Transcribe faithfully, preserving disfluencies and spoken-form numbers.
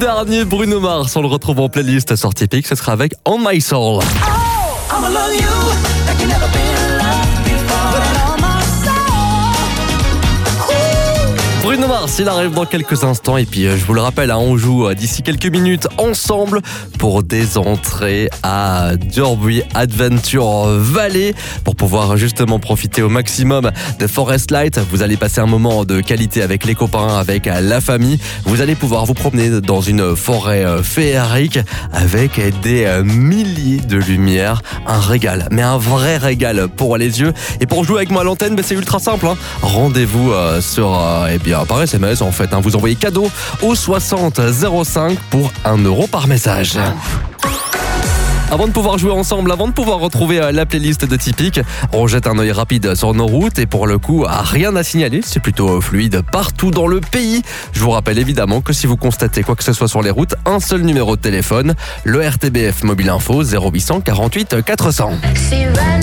dernier Bruno Mars, on le retrouve en playlist sur Typique, ce sera avec On My Soul. Bruno Mars, il arrive dans quelques instants et puis euh, je vous le rappelle, hein, on joue euh, d'ici quelques minutes ensemble pour des entrées à Derby Adventure Valley pour pouvoir justement profiter au maximum de Forest Light. Vous allez passer un moment de qualité avec les copains, avec euh, la famille. Vous allez pouvoir vous promener dans une forêt euh, féerique avec des euh, milliers de lumières. Un régal, mais un vrai régal pour les yeux. Et pour jouer avec moi à l'antenne, bah, c'est ultra simple. Hein. Rendez-vous euh, sur... Euh, eh bien, par S M S en fait, hein, vous envoyez cadeau au soixante zéro cinq pour un euro par message. Avant de pouvoir jouer ensemble, avant de pouvoir retrouver la playlist de Typique, on jette un œil rapide sur nos routes et pour le coup, rien à signaler, c'est plutôt fluide partout dans le pays. Je vous rappelle évidemment que si vous constatez quoi que ce soit sur les routes, un seul numéro de téléphone, le R T B F Mobile Info zéro huit cent quarante-huit quatre cents.